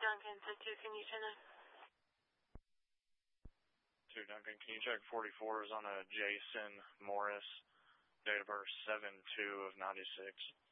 Duncan, 2, can you turn in? 2 Duncan, can you check 44 is on a Jason Morris, date of birth 7/2 of 96?